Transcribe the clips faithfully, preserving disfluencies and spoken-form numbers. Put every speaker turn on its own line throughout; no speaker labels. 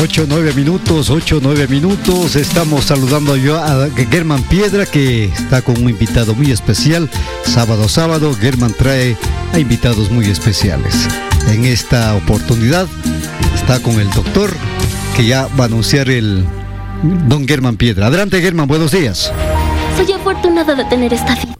ocho, nueve minutos, ocho, nueve minutos. Estamos saludando yo a Germán Piedra, que está con un invitado muy especial. Sábado, sábado, Germán trae a invitados muy especiales. En esta oportunidad está con el doctor, que ya va a anunciar el don Germán Piedra. Adelante, Germán, buenos días.
Soy afortunada de tener esta cita.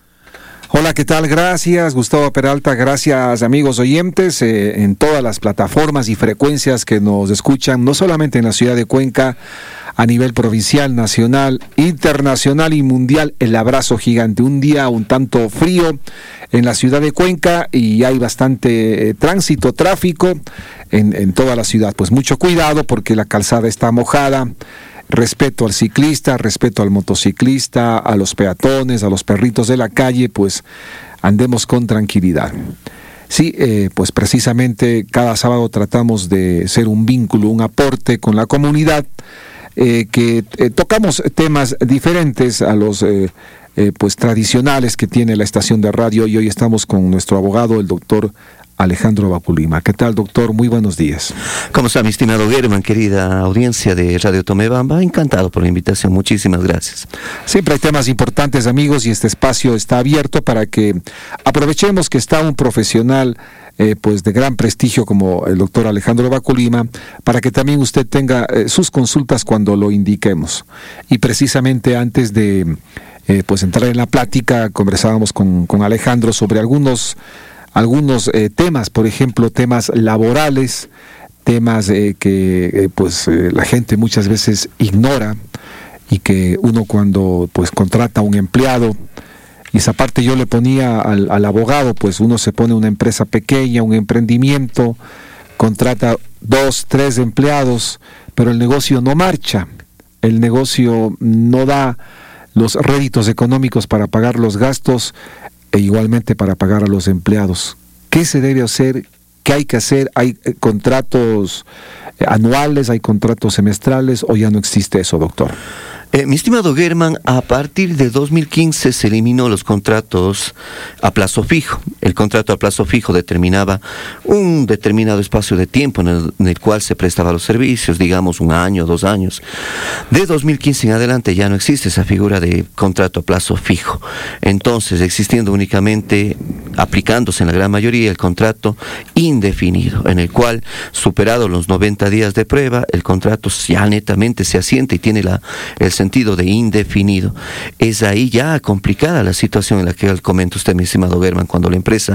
Hola, ¿qué tal? Gracias, Gustavo Peralta. Gracias, amigos oyentes, eh, en todas las plataformas y frecuencias que nos escuchan, no solamente en la ciudad de Cuenca, a nivel provincial, nacional, internacional y mundial. El abrazo gigante. Un día un tanto frío en la ciudad de Cuenca y hay bastante eh, tránsito, tráfico en, en toda la ciudad. Pues mucho cuidado porque la calzada está mojada. Respeto al ciclista, respeto al motociclista, a los peatones, a los perritos de la calle, pues andemos con tranquilidad. Sí, eh, pues precisamente cada sábado tratamos de ser un vínculo, un aporte con la comunidad, eh, que eh, tocamos temas diferentes a los eh, eh, pues tradicionales que tiene la estación de radio, y hoy estamos con nuestro abogado, el doctor Alejandro Vaculima. ¿Qué tal, doctor? Muy buenos días.
¿Cómo está, mi estimado Germán, querida audiencia de Radio Tomebamba? Encantado por la invitación, muchísimas gracias.
Siempre hay temas importantes, amigos, y este espacio está abierto para que aprovechemos que está un profesional eh, pues de gran prestigio como el doctor Alejandro Vaculima, para que también usted tenga eh, sus consultas cuando lo indiquemos. Y precisamente antes de eh, pues entrar en la plática, conversábamos con, con Alejandro sobre algunos algunos eh, temas, por ejemplo, temas laborales, temas eh, que eh, pues eh, la gente muchas veces ignora, y que uno cuando pues contrata a un empleado, y esa parte yo le ponía al, al abogado, pues uno se pone una empresa pequeña, un emprendimiento, contrata dos, tres empleados, pero el negocio no marcha, el negocio no da los réditos económicos para pagar los gastos, e igualmente para pagar a los empleados. ¿Qué se debe hacer? ¿Qué hay que hacer? ¿Hay eh, contratos eh, anuales? ¿Hay contratos semestrales? ¿O ya no existe eso, doctor?
Eh, mi estimado Germán, a partir de dos mil quince se eliminó los contratos a plazo fijo. El contrato a plazo fijo determinaba un determinado espacio de tiempo en el, en el cual se prestaban los servicios, digamos un año, dos años. De dos mil quince en adelante ya no existe esa figura de contrato a plazo fijo. Entonces, existiendo únicamente, aplicándose en la gran mayoría, el contrato indefinido, en el cual, superados los noventa días de prueba, el contrato ya netamente se asienta y tiene la, el sentido de indefinido. Es ahí ya complicada la situación en la que comenta usted, mi estimado Germán, cuando la empresa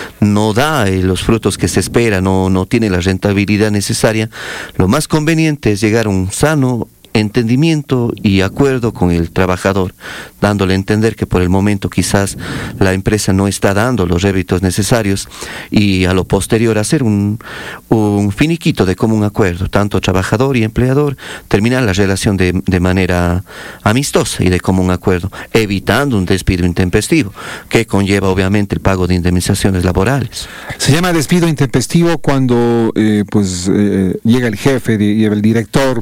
no da eh, los frutos que se espera, no, no tiene la rentabilidad necesaria. Lo más conveniente es llegar a un sano entendimiento y acuerdo con el trabajador, dándole a entender que por el momento quizás la empresa no está dando los réditos necesarios, y a lo posterior hacer un, un finiquito de común acuerdo, tanto trabajador y empleador, terminar la relación de, de manera amistosa y de común acuerdo, evitando un despido intempestivo, que conlleva obviamente el pago de indemnizaciones laborales.
Se llama despido intempestivo cuando eh, pues eh, llega el jefe y el director,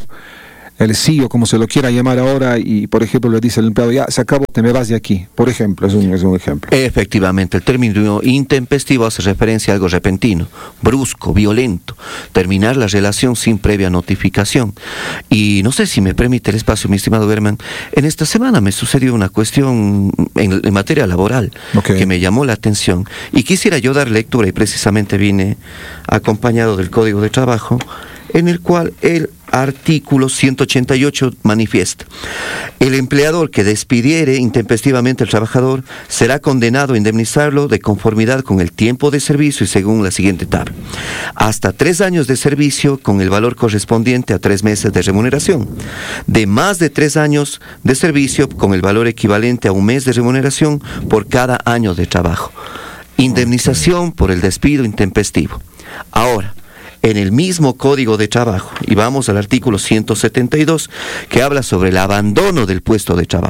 el C E O, como se lo quiera llamar ahora, y por ejemplo le dice al empleado, ya se acabó, te me vas de aquí, por ejemplo, es un, es un ejemplo.
Efectivamente, el término intempestivo hace referencia a algo repentino, brusco, violento, terminar la relación sin previa notificación. Y no sé si me permite el espacio, mi estimado Germán, en esta semana me sucedió una cuestión en, en materia laboral, okay, que me llamó la atención, y quisiera yo dar lectura, y precisamente vine acompañado del Código de Trabajo, en el cual el artículo ciento ochenta y ocho manifiesta: el empleador que despidiere intempestivamente al trabajador será condenado a indemnizarlo de conformidad con el tiempo de servicio y según la siguiente tabla: hasta tres años de servicio con el valor correspondiente a tres meses de remuneración, de más de tres años de servicio con el valor equivalente a un mes de remuneración por cada año de trabajo. Indemnización por el despido intempestivo. Ahora, en el mismo Código de Trabajo, y vamos al artículo ciento setenta y dos, que habla sobre el abandono del puesto de trabajo.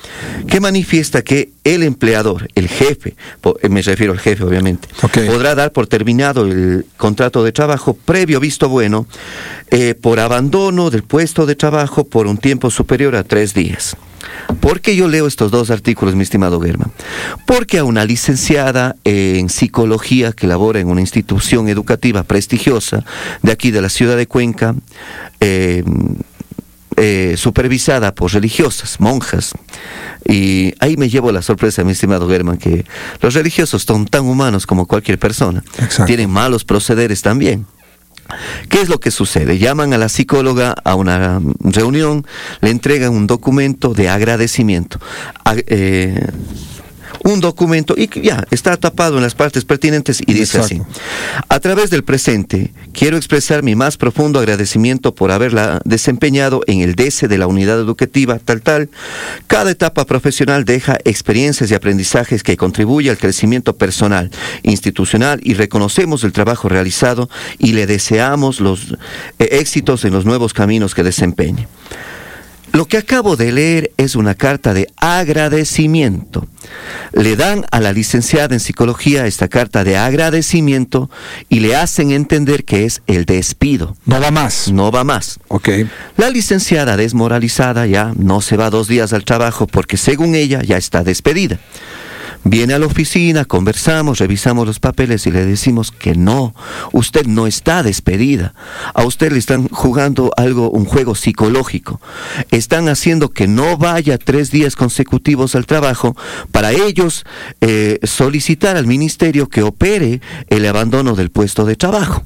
que manifiesta que el empleador, el jefe, me refiero al jefe obviamente,
okay,
podrá dar por terminado el contrato de trabajo previo visto bueno eh, por abandono del puesto de trabajo por un tiempo superior a tres días. ¿Por qué yo leo estos dos artículos, mi estimado Germán? Porque a una licenciada en psicología que labora en una institución educativa prestigiosa de aquí de la ciudad de Cuenca, eh, eh, supervisada por religiosas, monjas, y ahí me llevo la sorpresa, mi estimado Germán, que los religiosos son tan humanos como cualquier persona.
Exacto. Tienen
malos procederes también. ¿Qué es lo que sucede? Llaman a la psicóloga a una reunión, le entregan un documento de agradecimiento. A, eh, un documento y ya está tapado en las partes pertinentes y dice Exacto. así: a través del presente quiero expresar mi más profundo agradecimiento por haberla desempeñado en el D E S E de la unidad educativa tal tal. Cada etapa profesional deja experiencias y aprendizajes que contribuyen al crecimiento personal, institucional, y reconocemos el trabajo realizado y le deseamos los eh, éxitos en los nuevos caminos que desempeñe. Lo que acabo de leer es una carta de agradecimiento. Le dan a la licenciada en psicología esta carta de agradecimiento y le hacen entender que es el despido.
No va más.
No va más.
Okay.
La licenciada desmoralizada ya no se va dos días al trabajo porque según ella ya está despedida. Viene a la oficina, conversamos, revisamos los papeles y le decimos que no, usted no está despedida. A usted le están jugando algo, un juego psicológico. Están haciendo que no vaya tres días consecutivos al trabajo para ellos eh, solicitar al ministerio que opere el abandono del puesto de trabajo.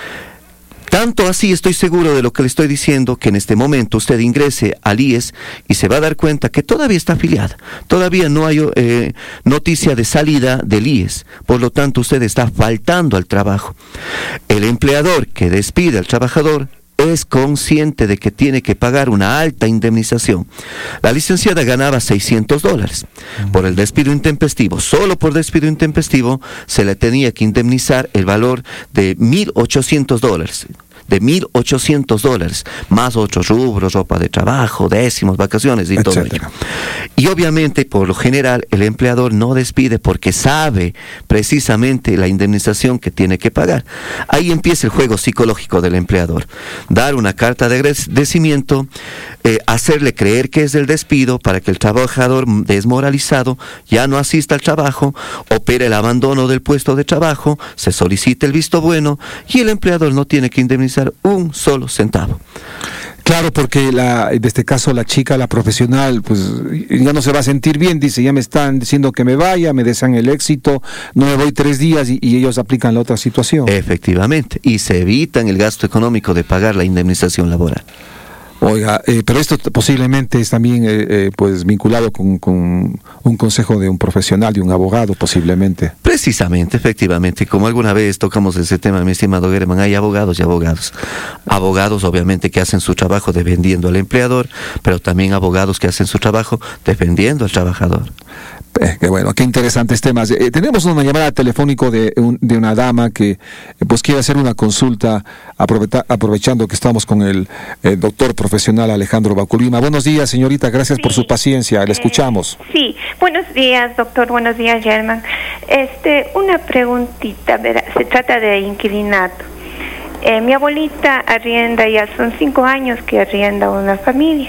Tanto así estoy seguro de lo que le estoy diciendo que en este momento usted ingrese al I E S y se va a dar cuenta que todavía está afiliada. Todavía no hay eh, noticia de salida del I E S. Por lo tanto, usted está faltando al trabajo. El empleador que despide al trabajador es consciente de que tiene que pagar una alta indemnización. La licenciada ganaba seiscientos dólares por el despido intempestivo. Solo por despido intempestivo se le tenía que indemnizar el valor de mil ochocientos dólares. De mil ochocientos dólares, más otros rubros, ropa de trabajo, décimos, vacaciones y todo ello. Y obviamente, por lo general, el empleador no despide porque sabe precisamente la indemnización que tiene que pagar. Ahí empieza el juego psicológico del empleador. Dar una carta de agradecimiento, eh, hacerle creer que es del despido para que el trabajador desmoralizado ya no asista al trabajo, opere el abandono del puesto de trabajo, se solicite el visto bueno y el empleador no tiene que indemnizar un solo centavo.
Claro, porque la, en este caso la chica, la profesional, pues ya no se va a sentir bien, dice, ya me están diciendo que me vaya, me desean el éxito, no me voy tres días y, y ellos aplican la otra situación.
Efectivamente, y se evitan el gasto económico de pagar la indemnización laboral.
Oiga, eh, pero esto posiblemente es también eh, eh, pues vinculado con, con un consejo de un profesional, de un abogado posiblemente.
Precisamente, efectivamente, como alguna vez tocamos ese tema, mi estimado Germán, hay abogados y abogados. Abogados obviamente que hacen su trabajo defendiendo al empleador, pero también abogados que hacen su trabajo defendiendo al trabajador.
Eh, que bueno, qué interesantes temas. Eh, tenemos una llamada telefónica de, un, de una dama que eh, pues quiere hacer una consulta, aprovecha, aprovechando que estamos con el, el doctor profesional Alejandro Baculima. Buenos días, señorita, gracias sí. por su paciencia, le escuchamos.
Eh, sí, buenos días, doctor, buenos días, Germán. Este, una preguntita, ¿verdad? Se trata de inquilinato. Eh, mi abuelita arrienda, ya son cinco años que arrienda una familia,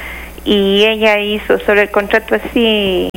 y ella hizo sobre el contrato así...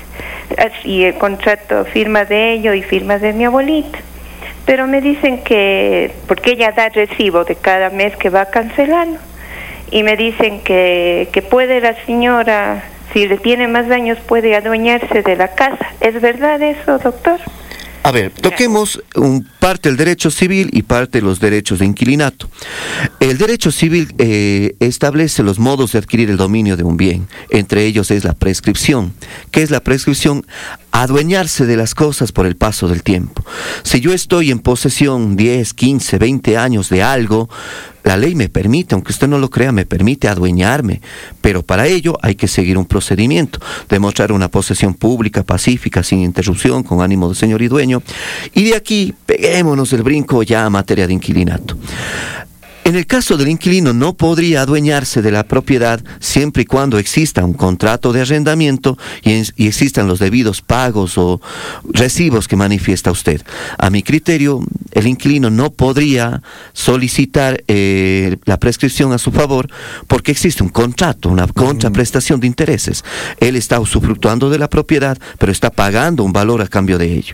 así el contrato, firma de ello y firma de mi abuelita, pero me dicen que, porque ella da recibo de cada mes que va cancelando, y me dicen que, que puede la señora, si le tiene más daños, puede adueñarse de la casa. ¿Es verdad eso, doctor?
A ver, toquemos un parte del derecho civil y parte de los derechos de inquilinato. El derecho civil eh, establece los modos de adquirir el dominio de un bien. Entre ellos es la prescripción. ¿Qué es la prescripción? Adueñarse de las cosas por el paso del tiempo. Si yo estoy en posesión diez, quince, veinte años de algo, la ley me permite, aunque usted no lo crea, me permite adueñarme, pero para ello hay que seguir un procedimiento, demostrar una posesión pública, pacífica, sin interrupción, con ánimo de señor y dueño, y de aquí peguémonos el brinco ya a materia de inquilinato. En el caso del inquilino no podría adueñarse de la propiedad siempre y cuando exista un contrato de arrendamiento y, en, y existan los debidos pagos o recibos que manifiesta usted. A mi criterio, el inquilino no podría solicitar eh, la prescripción a su favor porque existe un contrato, una contraprestación de intereses. Él está usufructuando de la propiedad, pero está pagando un valor a cambio de ello.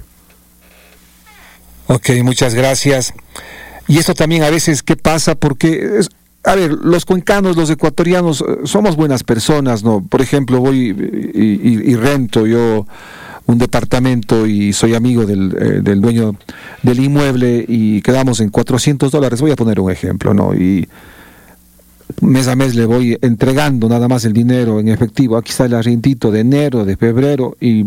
Ok, muchas gracias. Y esto también a veces, ¿qué pasa? Porque, es, a ver, los cuencanos, los ecuatorianos, somos buenas personas, ¿no? Por ejemplo, voy y, y, y rento yo un departamento y soy amigo del, eh, del dueño del inmueble y quedamos en cuatrocientos dólares, voy a poner un ejemplo, ¿no? Y mes a mes le voy entregando nada más el dinero en efectivo, aquí está el arriendito de enero, de febrero, y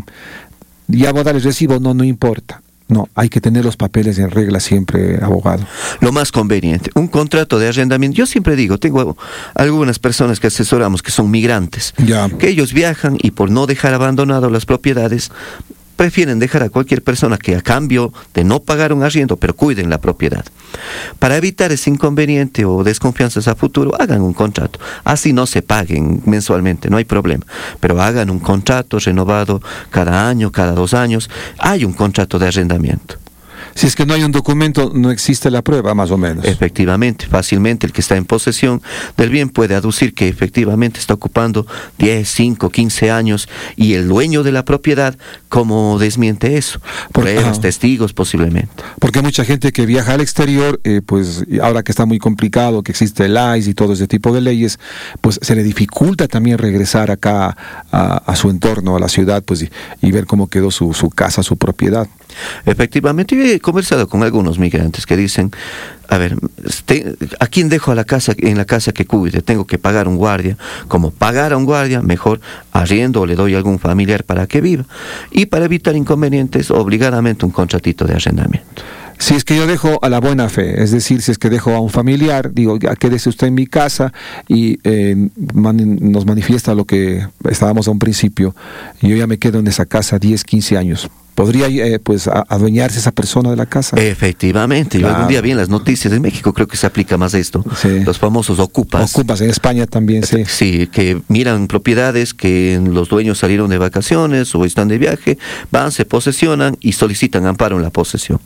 ya voy a dar el recibo, no, no importa. No, hay que tener los papeles en regla siempre, abogado.
Lo más conveniente, un contrato de arrendamiento. Yo siempre digo, tengo algunas personas que asesoramos que son migrantes,
ya.
que ellos viajan y por no dejar abandonado las propiedades, prefieren dejar a cualquier persona que a cambio de no pagar un arriendo, pero cuiden la propiedad. Para evitar ese inconveniente o desconfianzas a futuro, hagan un contrato. Así no se paguen mensualmente, no hay problema. Pero hagan un contrato renovado cada año, cada dos años. Hay un contrato de arrendamiento.
Si es que no hay un documento, no existe la prueba, más o menos.
Efectivamente, fácilmente el que está en posesión del bien puede aducir que efectivamente está ocupando diez, cinco, quince años y el dueño de la propiedad, ¿cómo desmiente eso? Pruebas, ah, testigos posiblemente.
Porque hay mucha gente que viaja al exterior, eh, pues ahora que está muy complicado, que existe el I C E y todo ese tipo de leyes, pues se le dificulta también regresar acá a, a su entorno, a la ciudad, pues y, y ver cómo quedó su, su casa, su propiedad.
Efectivamente, yo he conversado con algunos migrantes que dicen, a ver, te, ¿a quién dejo a la casa, en la casa que cuide? Tengo que pagar un guardia. Como pagar a un guardia, mejor arriendo o le doy a algún familiar para que viva. Y para evitar inconvenientes, obligadamente un contratito de arrendamiento.
Si es que yo dejo a la buena fe, es decir, si es que dejo a un familiar, digo, ya quédese usted en mi casa y eh, man, nos manifiesta lo que estábamos a un principio, y yo ya me quedo en esa casa diez, quince años. ¿Podría eh, pues a, adueñarse esa persona de la casa?
Efectivamente, claro. Yo algún día vi en las noticias de México, creo que se aplica más esto, sí. Los famosos ocupas.
Ocupas, en España también, sí.
Sí, que miran propiedades que los dueños salieron de vacaciones o están de viaje, van, se posesionan y solicitan amparo en la posesión.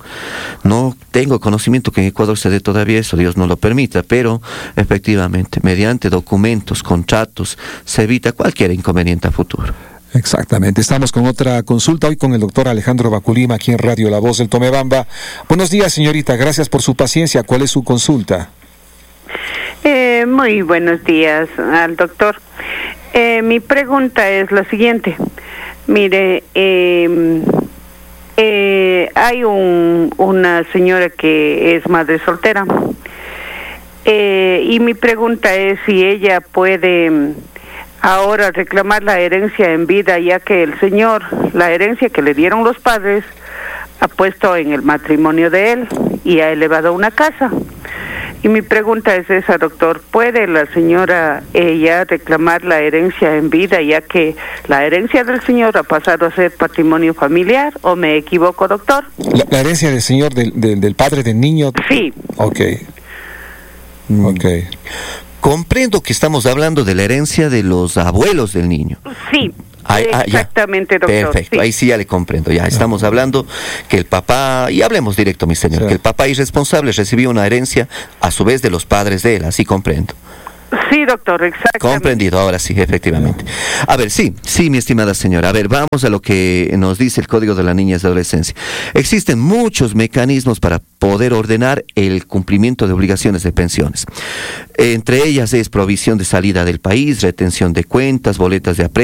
No tengo conocimiento que en Ecuador se dé todavía eso, Dios no lo permita, pero efectivamente, mediante documentos, contratos, se evita cualquier inconveniente a futuro.
Exactamente. Estamos con otra consulta hoy con el doctor Alejandro Baculima, aquí en Radio La Voz del Tomebamba. Buenos días, señorita. Gracias por su paciencia. ¿Cuál es su consulta?
Eh, muy buenos días al doctor. Eh, mi pregunta es la siguiente. Mire, eh, eh, hay un, una señora que es madre soltera. Eh, y mi pregunta es si ella puede ahora reclamar la herencia en vida, ya que el señor, la herencia que le dieron los padres, ha puesto en el matrimonio de él y ha elevado una casa. Y mi pregunta es esa, doctor, ¿puede la señora ella reclamar la herencia en vida, ya que la herencia del señor ha pasado a ser patrimonio familiar, o me equivoco, doctor?
La, la herencia del señor, del, del, del padre del niño.
Sí.
Ok. Ok.
Comprendo que estamos hablando de la herencia de los abuelos del niño.
Sí,
Ay, ah,
exactamente, doctor.
Perfecto,
sí.
Ahí sí ya le comprendo. Ya estamos hablando que el papá, y hablemos directo, mi señor, sí. Que el papá irresponsable recibió una herencia a su vez de los padres de él, así comprendo.
Sí, doctor, exactamente.
Comprendido, ahora sí, efectivamente. A ver, sí, sí, mi estimada señora. A ver, vamos a lo que nos dice el Código de la Niñez y Adolescencia. Existen muchos mecanismos para poder ordenar el cumplimiento de obligaciones de pensiones. Entre ellas es provisión de salida del país, retención de cuentas, boletas de aprecio,